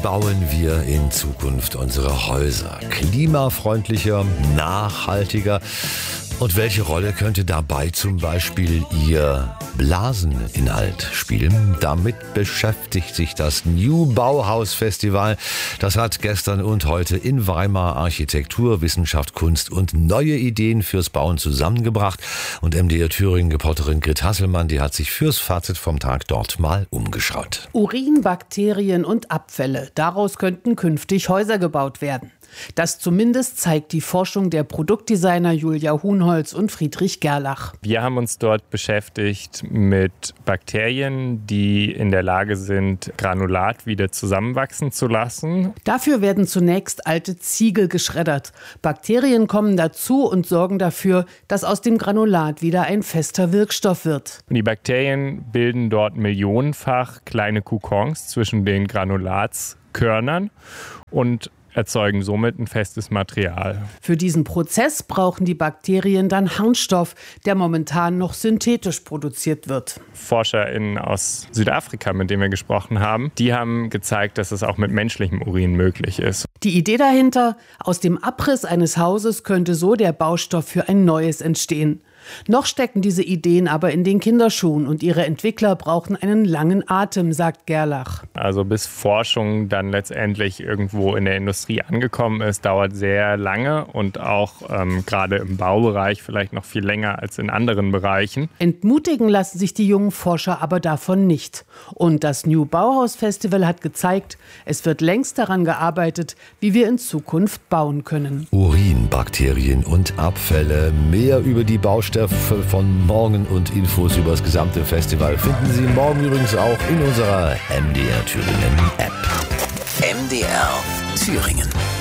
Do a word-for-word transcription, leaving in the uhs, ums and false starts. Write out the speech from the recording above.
bauen wir in Zukunft unsere Häuser? Klimafreundlicher, nachhaltiger? Und welche Rolle könnte dabei zum Beispiel Ihr Blaseninhalt spielen? Damit beschäftigt sich das New Bauhaus Festival. Das hat gestern und heute in Weimar Architektur, Wissenschaft, Kunst und neue Ideen fürs Bauen zusammengebracht. Und M D R Thüringen-Reporterin Grit Hasselmann, die hat sich fürs Fazit vom Tag dort mal umgeschaut. Urin, Bakterien und Abfälle. Daraus könnten künftig Häuser gebaut werden. Das zumindest zeigt die Forschung der Produktdesigner Julia Huhnholz und Friedrich Gerlach. Wir haben uns dort beschäftigt mit Bakterien, die in der Lage sind, Granulat wieder zusammenwachsen zu lassen. Dafür werden zunächst alte Ziegel geschreddert. Bakterien kommen dazu und sorgen dafür, dass aus dem Granulat wieder ein fester Wirkstoff wird. Und die Bakterien bilden dort millionenfach kleine Kokons zwischen den Granulatskörnern und erzeugen somit ein festes Material. Für diesen Prozess brauchen die Bakterien dann Harnstoff, der momentan noch synthetisch produziert wird. ForscherInnen aus Südafrika, mit denen wir gesprochen haben, die haben gezeigt, dass es auch mit menschlichem Urin möglich ist. Die Idee dahinter: aus dem Abriss eines Hauses könnte so der Baustoff für ein neues entstehen. Noch stecken diese Ideen aber in den Kinderschuhen und ihre Entwickler brauchen einen langen Atem, sagt Gerlach. Also bis Forschung dann letztendlich irgendwo in der Industrie angekommen ist, dauert sehr lange und auch ähm, gerade im Baubereich vielleicht noch viel länger als in anderen Bereichen. Entmutigen lassen sich die jungen Forscher aber davon nicht. Und das New Bauhaus Festival hat gezeigt, es wird längst daran gearbeitet, wie wir in Zukunft bauen können. Urin, Bakterien und Abfälle. Mehr über die Baustoffe von morgen und Infos über das gesamte Festival finden Sie morgen übrigens auch in unserer M D R Thüringen App. M D R Thüringen.